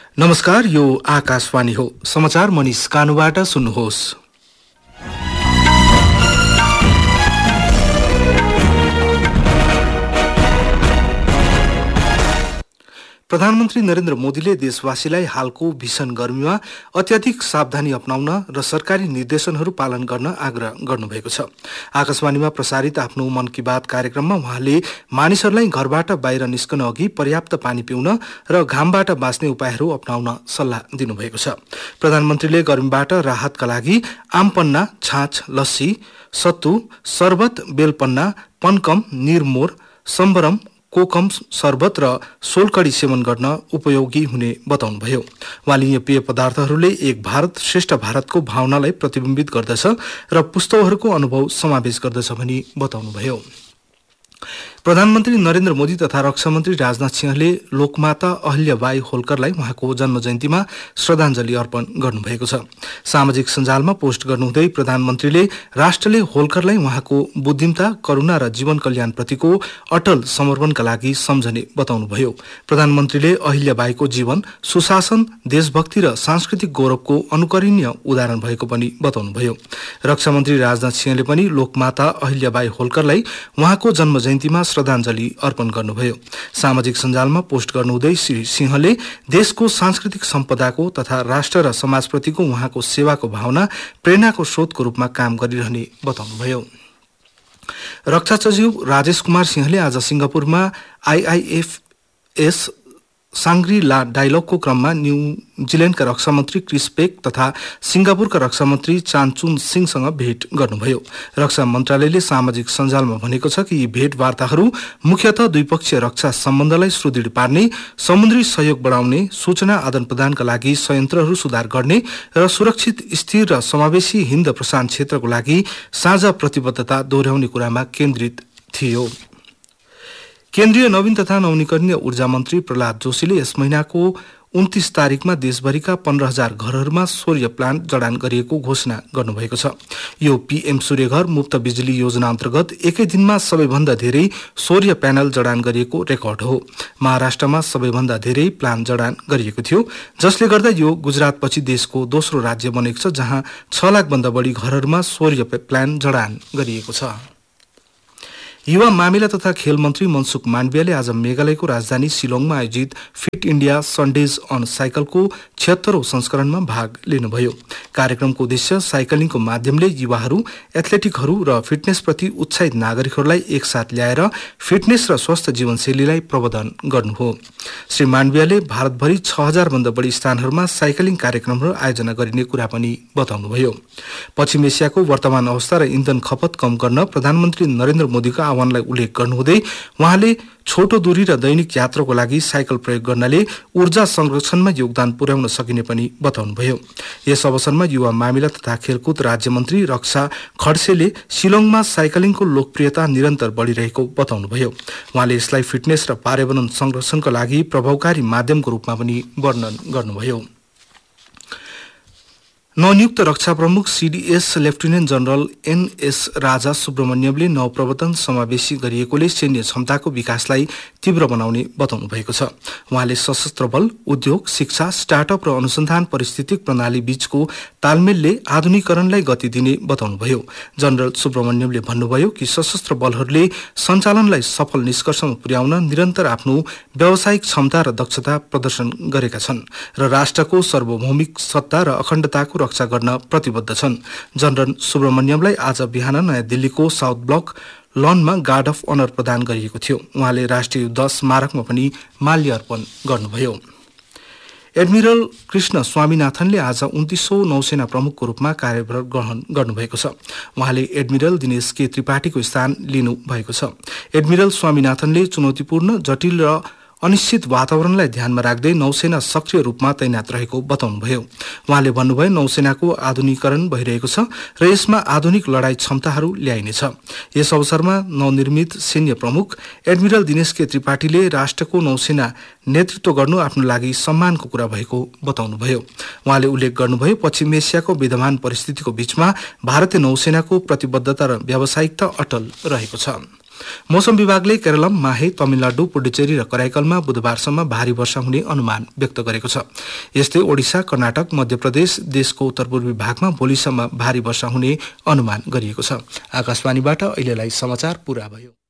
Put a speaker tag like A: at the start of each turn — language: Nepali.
A: नमस्कार, यो आकाशवाणी हो। समाचार मनिष कानुबाट सुन्नुहोस्। प्रधानमन्त्री नरेन्द्र मोदीले देशवासीलाई हालको भीषण गर्मीमा अत्याधिक सावधानी अपनाउन र सरकारी निर्देशनहरू पालन गर्न आग्रह गर्नुभएको छ। आकाशवाणीमा प्रसारित आफ्नो मन की बात कार्यक्रममा उहाँले मानिसहरूलाई घरबाट बाहिर निस्कन अघि पर्याप्त पानी पिउन र घामबाट बाँच्ने उपायहरू अपनाउन सल्लाह दिनुभएको छ। प्रधानमन्त्रीले गर्मीबाट राहतका लागि आमपन्ना, छाँच, लस्सी, सत्तु, शरबत, बेलपन्ना, पनकम, निरमोर, सम्बरम, कोकम शरबत र सोलकडी सेवन गर्न उपयोगी हुने बताउनुभयो। उहाँले यी पेय पदार्थहरूले एक भारत श्रेष्ठ भारतको भावनालाई प्रतिबिम्बित गर्दछ र पुस्तौहरूको अनुभव समावेश गर्दछ भनी बताउनुभयो। प्रधानमन्त्री नरेन्द्र मोदी तथा रक्षा मन्त्री राजनाथ सिंहले लोकमाता अहिल्याबाई होलकरलाई उहाँको जन्म जयन्तीमा श्रद्धाञ्जली अर्पण गर्नुभएको छ। सामाजिक सञ्जालमा पोस्ट गर्नुहुँदै प्रधानमन्त्रीले राष्ट्रले होलकरलाई उहाँको बुद्धिमता, करुणा र जीवन कल्याणप्रतिको अटल समर्पणका लागि सम्झने बताउनुभयो। प्रधानमन्त्रीले अहिल्याबाईको जीवन, सुशासन, देशभक्ति र सांस्कृतिक गौरवको अनुकरणीय उदाहरण भएको पनि बताउनुभयो। रक्षा मन्त्री राजनाथ सिंहले पनि लोकमाता अहिल्याबाई होलकरलाई उहाँको जन्म जयन्तीमा श्रद्धाञ्जली अर्पण गर्नुभयो। सामाजिक सञ्जालमा पोस्ट गर्नुहुँदै श्री सिंहले देशको सांस्कृतिक सम्पदाको तथा राष्ट्र र समाजप्रतिको उहाँको सेवाको भावना प्रेरणाको स्रोतको रूपमा काम गरिरहने बताउनुभयो। रक्षा सचिव राजेश कुमार सिंहले आज सिंगापुरमा IIFS सांग्री ला डायलगको क्रममा न्यूजील्याण्डका रक्षा मन्त्री क्रिस पेक तथा सिंगापुरका रक्षा मन्त्री चानचुन सिंहसँग भेट गर्नुभयो। रक्षा मन्त्रालयले सामाजिक सञ्जालमा भनेको छ कि यी भेटवार्ताहरू मुख्यतः द्विपक्षीय रक्षा सम्बन्धलाई सुदृढ पार्ने, समुद्री सहयोग बढाउने, सूचना आदान प्रदानका लागि संयन्त्रहरू सुधार गर्ने र सुरक्षित, स्थिर र समावेशी हिन्द प्रशान्त क्षेत्रको लागि साझा प्रतिबद्धता दोहोर्याउने कुरामा केन्द्रित थियो। केन्द्रीय नवीन तथा नवीकरणीय ऊर्जा मन्त्री प्रहलाद जोशीले यस महिनाको 29 तारिकमा देशभरिका 15,000 घरहरूमा सौर्य प्लान्ट जडान गरिएको घोषणा गर्नुभएको छ। यो PM सूर्यघर मुक्त बिजुली योजना अन्तर्गत एकै दिनमा सबैभन्दा धेरै सौर्य प्यानल जडान गरिएको रेकर्ड हो। महाराष्ट्रमा सबैभन्दा धेरै प्लान्ट जडान गरिएको थियो, जसले गर्दा यो गुजरातपछि देशको दोस्रो राज्य बनेको छ जहाँ 6 लाखभन्दा बढी घरहरूमा सौर्य प्लान्ट जडान गरिएको छ। युवा मामिला तथा खेल मन्त्री मनसुख माण्डवियाले आज मेघालयको राजधानी शिलोङमा आयोजित फिट इण्डिया सन्डेज अन साइकलको 76औं संस्करणमा भाग लिनुभयो। कार्यक्रमको उद्देश्य साइकलिङको माध्यमले युवाहरू, एथलेटिकहरू र फिटनेसप्रति उत्साहित नागरिकहरूलाई एकसाथ ल्याएर फिटनेस र स्वस्थ जीवनशैलीलाई प्रवर्धन गर्नु हो। श्री माण्डवियाले भारतभरि 6,000 भन्दा बढी स्थानहरूमा साइकलिङ कार्यक्रमहरू आयोजना गरिने कुरा पनि बताउनुभयो। पश्चिम एसियाको वर्तमान अवस्था र इन्धन खपत कम गर्न प्रधानमन्त्री नरेन्द्र मोदीको आह्वानलाई उल्लेख गर्नुहुँदै उहाँले छोटो दूरी र दैनिक यात्राको लागि साइकल प्रयोग गर्नाले ऊर्जा संरक्षणमा योगदान पुर्याउन सकिने पनि बताउनुभयो। यस अवसरमा युवा मामिला तथा खेलकुद राज्यमन्त्री रक्षा खड्सेले शिलोङमा साइकलिङको लोकप्रियता निरन्तर बढिरहेको बताउनुभयो। उहाँले यसलाई फिटनेस र पर्यावरण संरक्षणका लागि प्रभावकारी माध्यमको रूपमा पनि वर्णन गर्नुभयो। नवनियुक्त रक्षा प्रमुख CDS लेफ्टिनेन्ट जनरल NS राजा सुब्रमण्यमले नवप्रवर्तन समावेशी गरिएकोले सैन्य क्षमताको विकासलाई तीव्र बनाउने बताउनु भएको छ। उहाँले सशस्त्र बल, उद्योग, शिक्षा, स्टार्टअप र अनुसन्धान पारिस्थितिक प्रणाली बीचको तालमेलले आधुनिकीकरणलाई गति दिने बताउनुभयो। जनरल सुब्रमण्यमले भन्नुभयो कि सशस्त्र बलहरूले सञ्चालनलाई सफल निष्कर्षमा पुर्याउन निरन्तर आफ्नो व्यावसायिक क्षमता र दक्षता प्रदर्शन गरेका छन् र राष्ट्रको सार्वभौमिक सत्ता र अखण्डताको रक्षा गर्न प्रतिबद्ध छन्। जनरल सुब्रमण्यमलाई आज बिहान नयाँ दिल्लीको south block लनमा guard of honour प्रदान गरिएको थियो। उहाँले राष्ट्रिय युद्ध स्मारकमा पनि माल्यार्पण गर्नुभयो। एडमिरल कृष्ण स्वामीनाथनले आज 29औं नौसेना प्रमुखको रूपमा कार्यभार ग्रहण गर्नुभएको छ। उहाँले एडमिरल दिनेश के त्रिपाठीको स्थान लिनु भएको छ। एडमिरल स्वामीनाथनले चुनौतीपूर्ण, जटिल र अनिश्चित वातावरणलाई ध्यानमा राख्दै नौसेना सक्रिय रूपमा तैनात रहेको बताउनुभयो। उहाँले भन्नुभयो नौसेनाको आधुनिकीकरण भइरहेको छ र यसमा आधुनिक लडाई क्षमताहरू ल्याइनेछ। यस अवसरमा नवनिर्मित सैन्य प्रमुख एडमिरल दिनेश के त्रिपाठीले राष्ट्रको नौसेना नेतृत्व गर्नु आफ्नो लागि सम्मानको कुरा भएको बताउनुभयो। उहाँले उल्लेख गर्नुभयो पश्चिम एसियाको विद्यमान परिस्थितिको बीचमा भारतीय नौसेनाको प्रतिबद्धता र व्यावसायिकता अटल रहेको छ। मौसम विभागले केरलम, माहे, तमिलनाडु, पुडुचेरी र कराइकलमा बुधबारसम्म भारी वर्षा हुने अनुमान व्यक्त गरेको छ। यस्तै ओडिसा, कर्नाटक, मध्य प्रदेश, देशको उत्तरपूर्वी भागमा भोलिसम्म भारी वर्षा हुने अनुमान गरिएको छ। आकाशवाणीबाट अहिलेलाई समाचार पूरा भयो।